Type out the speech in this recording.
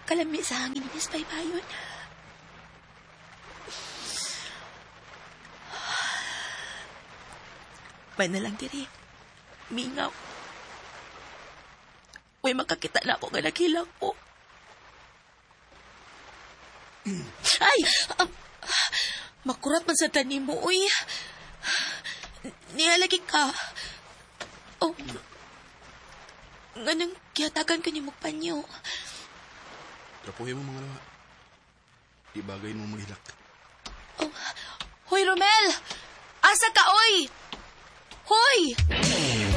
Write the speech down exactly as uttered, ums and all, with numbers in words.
Kalami sa hangin ni Miss Baybayon. May na lang diri. Mingaw. Uy, makakita na ako nga naghilang ko. Ay! Um, makurat man sa tanim mo, uy. Nihalagi ka. Oh. Nga nang kiyatagan ka niyo magpanyo. Trapuhin mo mga lawa. Di bagay mo maghilak. Oh. Hoy, Romel! Asa ka, oy! Hoy!